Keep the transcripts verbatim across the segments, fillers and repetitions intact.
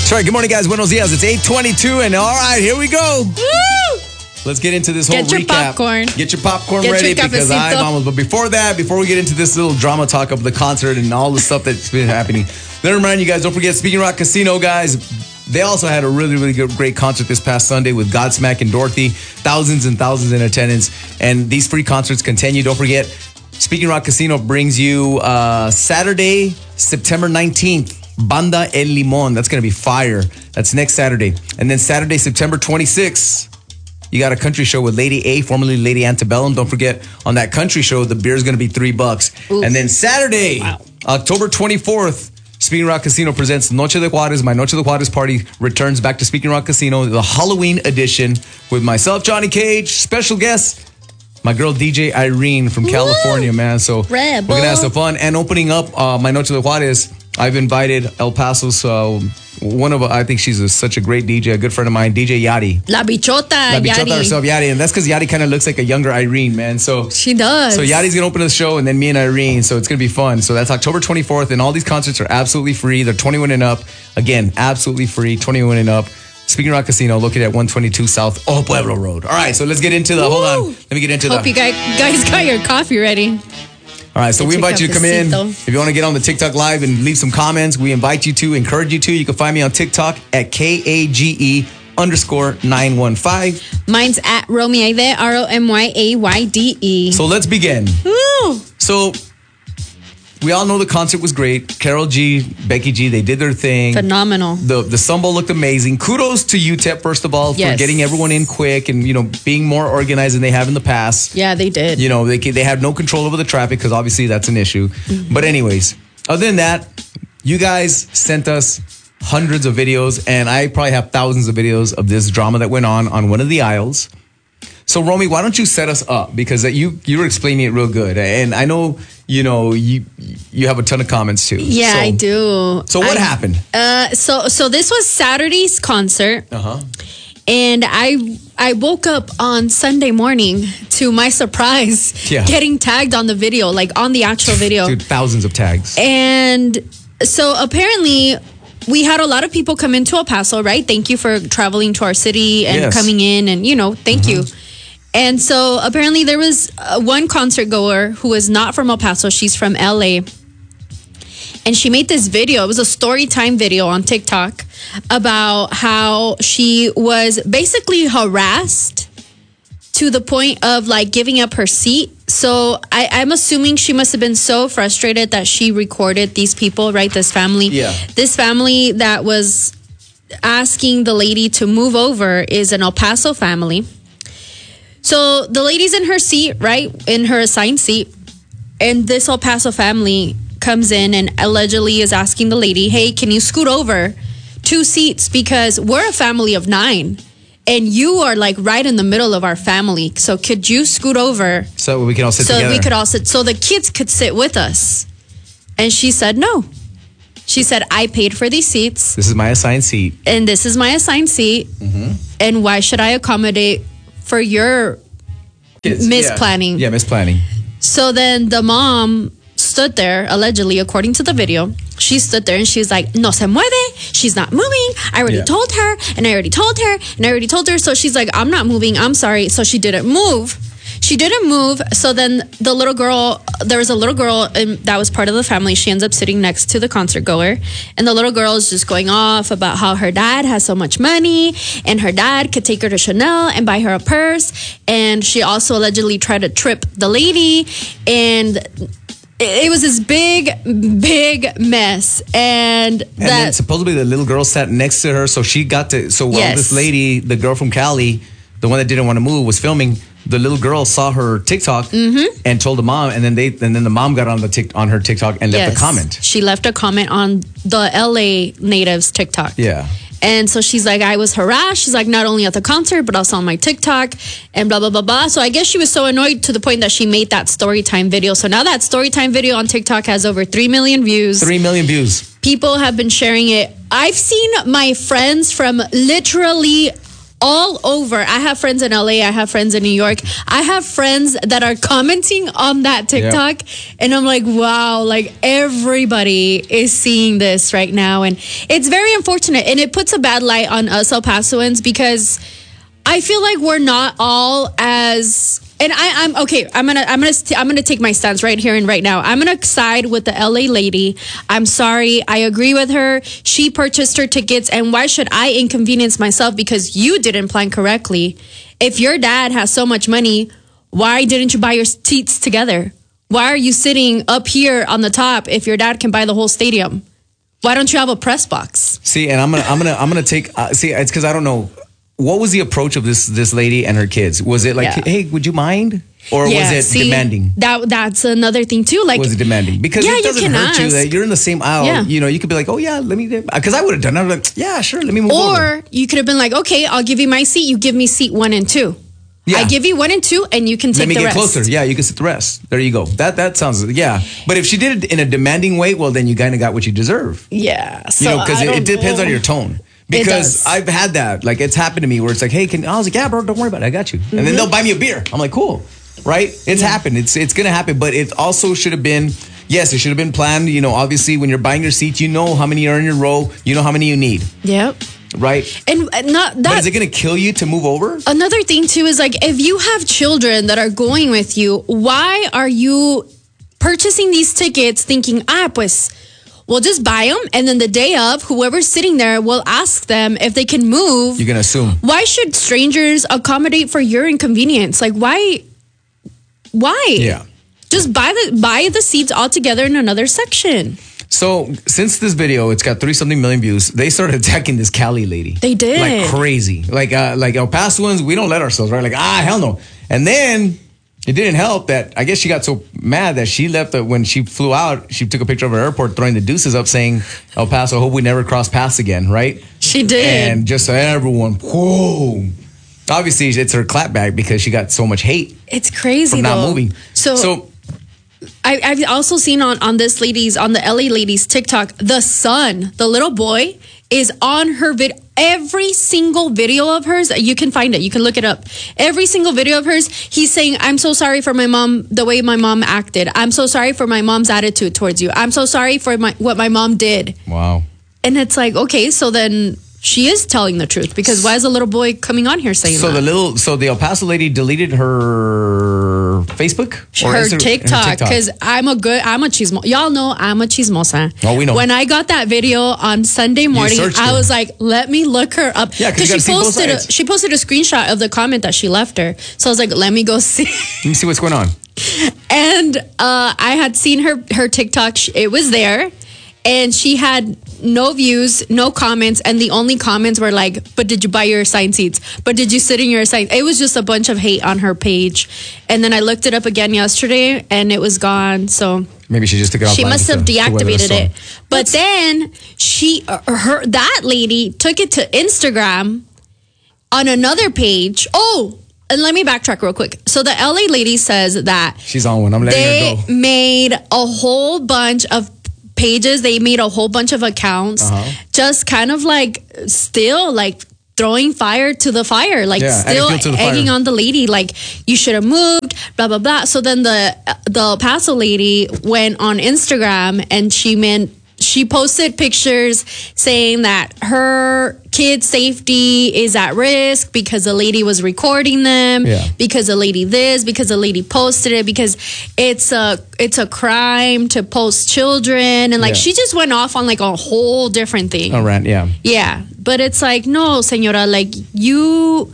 That's right. Good morning, guys. Buenos dias. It's eight twenty-two, and all right, here we go. Woo! Let's get into this whole Get your recap. popcorn. Get your popcorn Get ready your because cafecito. I'm almost. But before that, before we get into this little drama talk of the concert and all the stuff that's been happening, let me remind you guys, don't forget Speaking Rock Casino, guys. They also had a really, really good, great concert this past Sunday with Godsmack and Dorothy. Thousands and thousands in attendance. And these free concerts continue. Don't forget, Speaking Rock Casino brings you uh, Saturday, September nineteenth. Banda El Limón. That's going to be fire. That's next Saturday. And then Saturday, September twenty-sixth, you got a country show with Lady A, formerly Lady Antebellum. Don't forget, on that country show, the beer is going to be three bucks. Ooh. And then Saturday, wow. October twenty-fourth, Speaking Rock Casino presents Noche de Juarez. My Noche de Juarez party returns back to Speaking Rock Casino, the Halloween edition, with myself, Johnny Cage, special guest, my girl D J Irene from Woo! California, man. So Rebel. We're going to have some fun. And opening up uh, my Noche de Juarez, I've invited El Paso's, uh, one of, I think she's a, such a great D J, a good friend of mine, D J Yadi. La Bichota, La Bichota Yadi. herself, Yadi. And that's because Yadi kind of looks like a younger Irene, man. So she does. So Yadi's going to open the show, and then me and Irene. So it's going to be fun. So that's October twenty-fourth, and all these concerts are absolutely free. They're twenty-one and up. Again, absolutely free, twenty-one and up. Speaking Rock Casino, located at one twenty-two South Oh Pueblo Road. All right, so let's get into the, Woo! hold on. Let me get into Hope the. you guys, guys got your coffee ready. All right, so Get we invite you to come in. cafecito. If you want to get on the TikTok Live and leave some comments, we invite you to, encourage you to. You can find me on TikTok at K A G E underscore nine one five. Mine's at Romy, R O M Y A Y D E. So let's begin. Woo! So we all know the concert was great. Carol G, Becky G, they did their thing. Phenomenal. The the Sumbo looked amazing. Kudos to U T E P, first of all, Yes. for getting everyone in quick and, you know, being more organized than they have in the past. Yeah, they did. You know, they they had no control over the traffic because obviously that's an issue. Mm-hmm. But anyways, other than that, you guys sent us hundreds of videos, and I probably have thousands of videos of this drama that went on on one of the aisles. So, Romy, why don't you set us up? Because you you were explaining it real good. And I know, you know, you you have a ton of comments too. Yeah, so, I do. So what I, happened? Uh, so so this was Saturday's concert. Uh-huh. And I I woke up on Sunday morning to my surprise Yeah. getting tagged on the video, like on the actual video. Dude, thousands of tags. And so apparently we had a lot of people come into El Paso, right? Thank you for traveling to our city and Yes. coming in and, you know, thank Mm-hmm. you. And so apparently there was uh, one concert goer who was not from El Paso. She's from L A. And she made this video. It was a story time video on TikTok about how she was basically harassed to the point of like giving up her seat. So I, I'm assuming she must have been so frustrated that she recorded these people, right? This family. Yeah. This family that was asking the lady to move over is an El Paso family. So the lady's in her seat, right? In her assigned seat. And this El Paso family comes in and allegedly is asking the lady, hey, can you scoot over two seats? Because we're a family of nine. And you are like right in the middle of our family. So could you scoot over? So we can all sit so together. we could all sit. So the kids could sit with us. And she said no. She said, I paid for these seats. This is my assigned seat. And this is my assigned seat. Mm-hmm. And why should I accommodate for your Kids. misplanning? Yeah, yeah misplanning. So then the mom stood there, allegedly, according to the video. She stood there and she was like, no se mueve. She's not moving. I already Yeah. told her and I already told her and I already told her. So she's like, I'm not moving. I'm sorry. So she didn't move. She didn't move. So then the little girl, there was a little girl and that was part of the family. She ends up sitting next to the concert goer. And the little girl is just going off about how her dad has so much money and her dad could take her to Chanel and buy her a purse. And she also allegedly tried to trip the lady. And it was this big, big mess. And, And that then supposedly the little girl sat next to her. So she got to, so while Yes. this lady, the girl from Cali, the one that didn't want to move, was filming, the little girl saw her TikTok Mm-hmm. and told the mom, and then they, and then the mom got on the tic, on her TikTok and left Yes. a comment. She left a comment on the L A natives TikTok. Yeah. And so she's like, I was harassed. She's like, not only at the concert, but also on my TikTok and blah, blah, blah, blah. So I guess she was so annoyed to the point that she made that story time video. So now that story time video on TikTok has over three million views. Three million views. People have been sharing it. I've seen my friends from literally all over. I have friends in L A. I have friends in New York. I have friends that are commenting on that TikTok. Yeah. And I'm like, wow, like everybody is seeing this right now. And it's very unfortunate. And it puts a bad light on us El Pasoans because I feel like we're not all as... And I, I'm okay. I'm gonna, I'm gonna, I'm gonna take my stance right here and right now. I'm gonna side with the L A lady. I'm sorry. I agree with her. She purchased her tickets, and why should I inconvenience myself because you didn't plan correctly? If your dad has so much money, why didn't you buy your seats together? Why are you sitting up here on the top if your dad can buy the whole stadium? Why don't you have a press box? See, and I'm gonna, I'm gonna, I'm gonna take. Uh, see, it's because I don't know. What was the approach of this this lady and her kids? Was it like, yeah. hey, would you mind? Or yeah, was it see, demanding? That That's another thing too. Like, was it demanding? Because yeah, it doesn't you hurt ask. you that you're in the same aisle. Yeah. You know, you could be like, oh yeah, let me, because I would have done it. I was like, yeah, sure, let me move or over. Or you could have been like, okay, I'll give you my seat. You give me seat one and two. Yeah. I give you one and two, and you can take the rest. Let me get closer. Yeah, you can sit the rest. There you go. That that sounds, yeah. But if she did it in a demanding way, well, then you kind of got what you deserve. Yeah. So you know, because it, it depends on your tone. Because I've had that. Like, it's happened to me where it's like, hey, can I was like, yeah, bro, don't worry about it. I got you. Mm-hmm. And then they'll buy me a beer. I'm like, cool. Right? It's yeah. happened. It's it's going to happen. But it also should have been, yes, it should have been planned. You know, obviously, when you're buying your seats, you know how many are in your row. You know how many you need. Yep. Right? And not that. But is it going to kill you to move over? Another thing, too, is like, if you have children that are going with you, why are you purchasing these tickets thinking, ah, pues, we'll just buy them, and then the day of, whoever's sitting there will ask them if they can move. You're going to assume. Why should strangers accommodate for your inconvenience? Like, why? Why? Yeah. Just buy the buy the seats all together in another section. So, since this video, it's got thirty-something million views, they started attacking this Cali lady. They did. Like crazy. Like, uh, like El Pasoans, we don't let ourselves, right? Like, ah, hell no. And then... it didn't help that I guess she got so mad that she left the, when she flew out, she took a picture of her airport throwing the deuces up saying, El Paso, I hope we never cross paths again, right? She did. And just so everyone, whoa. Obviously, it's her clapback because she got so much hate. It's crazy, from though. not moving. So, so I, I've also seen on, on this lady's, on the L A lady's TikTok, the son, the little boy, is on her video. Every single video of hers, you can find it. You can look it up. Every single video of hers, he's saying, I'm so sorry for my mom, the way my mom acted. I'm so sorry for my mom's attitude towards you. I'm so sorry for my what my mom did. Wow. And it's like, okay, so then she is telling the truth because why is a little boy coming on here saying so that? So the little, so the El Paso lady deleted her Facebook? Or her, TikTok, because I'm a good, I'm a chismosa. Y'all know I'm a chismosa. Oh, we know. When I got that video on Sunday morning, I was like, let me look her up. Yeah, because she posted, a, she posted a screenshot of the comment that she left her. So I was like, let me go see. Let me see what's going on. And uh, I had seen her, her TikTok. It was there. And she had no views, no comments, and the only comments were like, but did you buy your assigned seats? But did you sit in your assigned? It was just a bunch of hate on her page. And then I looked it up again yesterday, and it was gone. So maybe she just took it off. She must have to, deactivated to it. But That's- then she, uh, her, that lady took it to Instagram on another page. Oh, and let me backtrack real quick. So the L A lady says that she's on one. I'm letting they her go. made a whole bunch of pages. They made a whole bunch of accounts, uh-huh. just kind of like still like throwing fire to the fire, like yeah, still egging fire. on the lady, like you should have moved, blah blah blah. So then the the El Paso lady went on Instagram and she meant she posted pictures saying that her kid's safety is at risk because the lady was recording them, yeah. because the lady this, because the lady posted it, because it's a it's a crime to post children, and like yeah. she just went off on like a whole different thing. A rant, yeah, yeah. But it's like, no, señora, like you,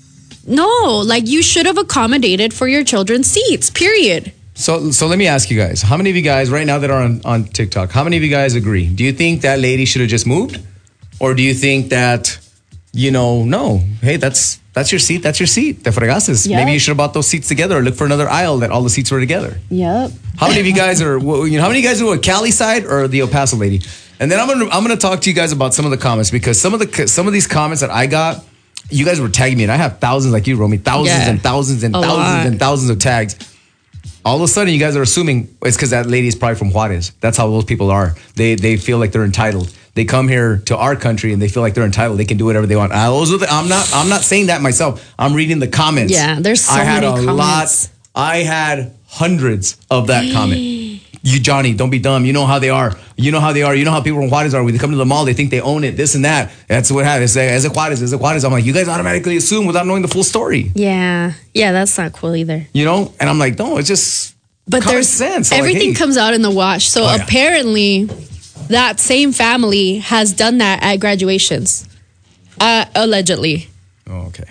no, like you should have accommodated for your children's seats. Period. So, so let me ask you guys: how many of you guys right now that are on, on TikTok? How many of you guys agree? Do you think that lady should have just moved, or do you think that, you know, no? Hey, that's that's your seat. That's your seat. Te fregaste. Yep. Maybe you should have bought those seats together, or look for another aisle that all the seats were together. Yep. How many of you guys are? You know, how many of you guys are a Cali side or the El Paso lady? And then I'm gonna I'm gonna talk to you guys about some of the comments, because some of the some of these comments that I got, you guys were tagging me, and I have thousands like you, Romy, thousands yeah. and thousands and a thousands lot. and thousands of tags. All of a sudden, you guys are assuming it's because that lady is probably from Juarez. That's how those people are. They they feel like they're entitled. They come here to our country and they feel like they're entitled. They can do whatever they want. I, those are the, I'm not. I'm not saying that myself. I'm reading the comments. Yeah, there's so I had many a comments. lot. I had hundreds of that comment. You, Johnny, don't be dumb. You know how they are. You know how they are. You know how people from Juarez are. When they come to the mall, they think they own it, this and that. That's what happens. As a Juarez, as a Juarez. I'm like, you guys automatically assume without knowing the full story. Yeah. Yeah, that's not cool either. You know? And I'm like, no, it's just But common there's sense. I'm everything like, hey. comes out in the wash. So Oh, yeah. apparently that same family has done that at graduations. Uh, allegedly. Oh, okay.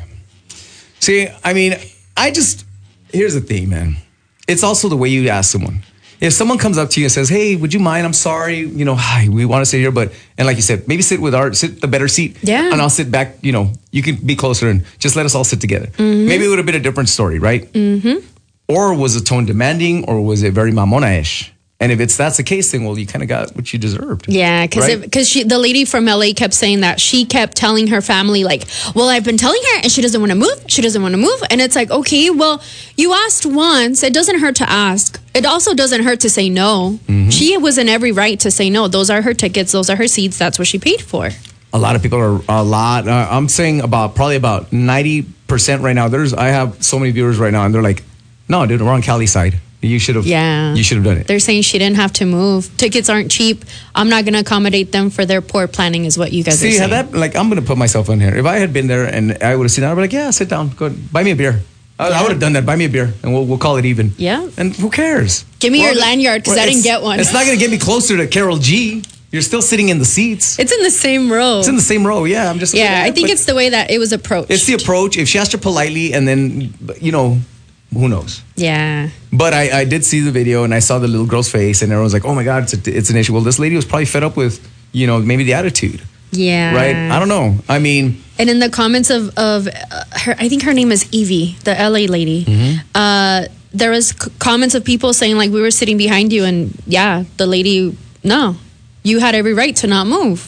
See, I mean, I just, here's the thing, man. It's also the way you ask someone. If someone comes up to you and says, hey, would you mind? I'm sorry. You know, hi, we want to sit here. But, and like you said, maybe sit with Art, sit the better seat. Yeah. And I'll sit back, you know, you can be closer and just let us all sit together. Mm-hmm. Maybe it would have been a different story, right? Mm-hmm. Or was the tone demanding or was it very mamona-ish? And if it's that's the case, then well, you kind of got what you deserved. Yeah, because right? because she the lady from L A kept saying that she kept telling her family like, well, I've been telling her and she doesn't want to move. She doesn't want to move, and it's like, okay, well, you asked once. It doesn't hurt to ask. It also doesn't hurt to say no. Mm-hmm. She was in every right to say no. Those are her tickets. Those are her seats. That's what she paid for. A lot of people are a lot. Uh, I'm saying about probably about ninety percent right now. There's I have so many viewers right now, and they're like, no, dude, we're on Cali side. You should have. Yeah. You should have done it. They're saying she didn't have to move. Tickets aren't cheap. I'm not going to accommodate them for their poor planning, is what you guys See, are saying. had that like I'm gonna put myself in here. If I had been there and I would have seen that, I'd be like, yeah, sit down, go buy me a beer. I, Yeah. I would have done that. Buy me a beer, and we'll we'll call it even. Yeah. And who cares? Give me Well, your lanyard because well, I didn't it's- get one. It's not gonna get me closer to Carol G. You're still sitting in the seats. It's in the same row. It's in the same row. Yeah, I'm just. yeah, I think but it's the way that it was approached. it's the approach. If she asked her politely, and then you know, who knows. Yeah. But I, I did see the video and I saw the little girl's face and everyone was like, oh my God, it's, a, it's an issue. Well, this lady was probably fed up with, you know, maybe the attitude, Yeah. right? I don't know. I mean, And in the comments of, of uh, her, I think her name is Evie, the L A lady. Mm-hmm. Uh, there was c- comments of people saying like, we were sitting behind you and yeah, the lady, no, you had every right to not move.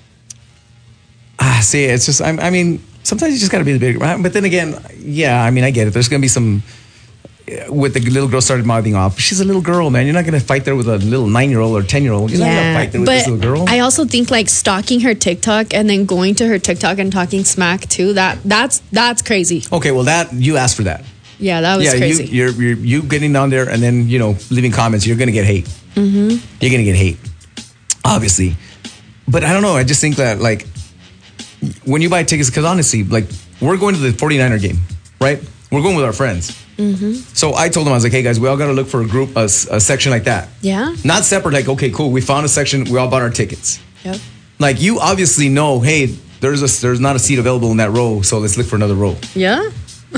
ah, see, it's just, I, I mean, sometimes you just got to be the big, right? But then again, yeah, I mean, I get it. There's going to be some, with the little girl started mouthing off. She's a little girl, man. You're not going to fight there with a little nine-year-old or ten-year-old. You're not going to fight there with but this little girl. I also think like stalking her TikTok and then going to her TikTok and talking smack too. That that's that's crazy. Okay, well, that, you asked for that. Yeah, that was yeah, crazy. You, you're, you're you getting down there and then, you know, leaving comments, you're going to get hate. Mm-hmm. You're going to get hate, obviously. But I don't know. I just think that, like, when you buy tickets, because honestly, like, we're going to the forty-niner game, right? We're going with our friends. Mm-hmm. So I told them, I was like, hey, guys, we all got to look for a group, a, a section like that. Yeah. Not separate, like, okay, cool. We found a section. We all bought our tickets. Yep. Like, you obviously know, hey, there's a, there's not a seat available in that row, so let's look for another row. Yeah.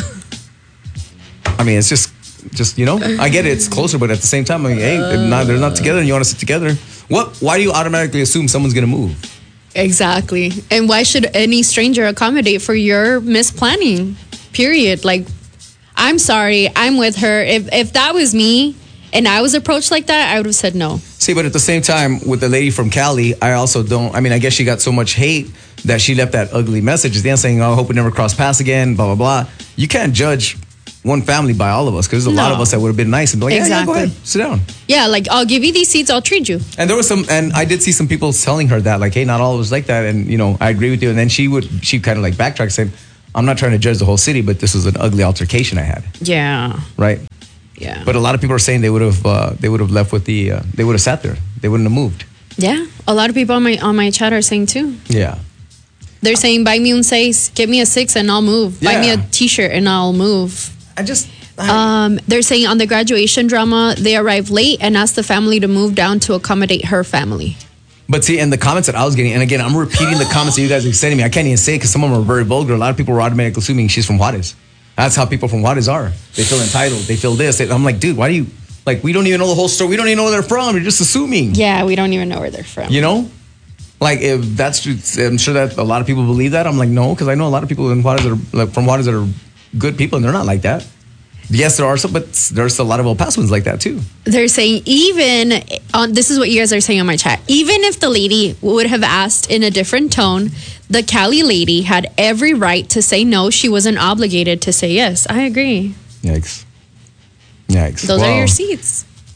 I mean, it's just, just you know, I get it. It's closer, but at the same time, I mean, hey, they're not, they're not together, and you want to sit together. What? Why do you automatically assume someone's gonna move? Exactly. And why should any stranger accommodate for your misplanning? Period. Like, I'm sorry, I'm with her. If if that was me and I was approached like that, I would have said no. See, but at the same time, with the lady from Cali, I also don't. I mean, I guess she got so much hate that she left that ugly message at the end saying, "Oh, I hope we never cross paths again." Blah blah blah. You can't judge one family by all of us because there's a lot No. of us that would have been nice and be like, yeah, yeah, go Exactly. ahead, sit down. Yeah, like I'll give you these seats, I'll treat you. And there was some, and I did see some people telling her that, like, hey, not all of us like that, and you know, I agree with you. And then she would, she kind of like backtracked, saying, I'm not trying to judge the whole city, but this was an ugly altercation I had, Yeah. right? Yeah. But a lot of people are saying they would have, uh, they would have left with the, uh, they would have sat there, they wouldn't have moved. Yeah. A lot of people on my on my chat are saying too. Yeah. They're saying buy me un seis, get me a six and I'll move. Buy me Yeah. a t-shirt and I'll move. I just, Um, they're saying on the graduation drama, they arrived late and asked the family to move down to accommodate her family. But see, and the comments that I was getting, and again, I'm repeating the comments that you guys are sending me. I can't even say it because some of them are very vulgar. A lot of people were automatically assuming she's from Juarez. That's how people from Juarez are. They feel entitled. They feel this. I'm like, dude, why do you, like, we don't even know the whole story. We don't even know where they're from. You're just assuming. Yeah, we don't even know where they're from. You know? Like, if that's true, I'm sure that a lot of people believe that. I'm like, no, because I know a lot of people in Juarez that are, like, from Juarez that are good people, and they're not like that. Yes, there are some, but there's a lot of El Pasoans like that too. They're saying even on this is what you guys are saying on my chat. Even if the lady would have asked in a different tone, the Cali lady had every right to say no. She wasn't obligated to say yes. I agree. Yikes. Yikes. Those Well, are your seats.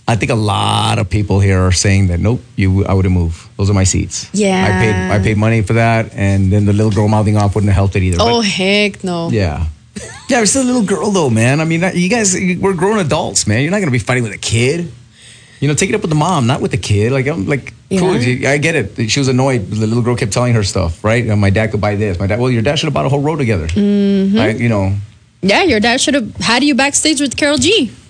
I think a lot of people here are saying that nope, you I wouldn't move. Those are my seats. Yeah. I paid I paid money for that, and then the little girl mouthing off wouldn't have helped it either. Oh But, heck no. yeah. Yeah, you're still a little girl though, man. I mean, you guys, we're grown adults, man. You're not gonna be fighting with a kid. You know, take it up with the mom, not with the kid. Like, I'm like, cool. Yeah. I get it. She was annoyed. The little girl kept telling her stuff, right? You know, my dad could buy this. My dad, well, your dad should have bought a whole row together. Mm-hmm. Right? You know. Yeah, your dad should have had you backstage with Karol G.